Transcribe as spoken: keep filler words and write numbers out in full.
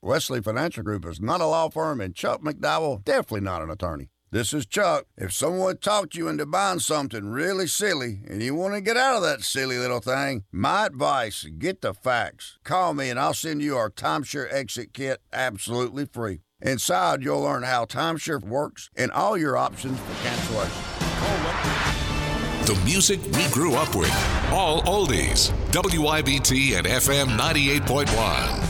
Wesley Financial Group is not a law firm, and Chuck McDowell definitely not an attorney. This is Chuck. If someone talked you into buying something really silly and you want to get out of that silly little thing, my advice, get the facts. Call me and I'll send you our timeshare exit kit absolutely free. Inside, you'll learn how timeshare works and all your options for cancellation. The music we grew up with. All oldies. W I B T and F M ninety-eight point one.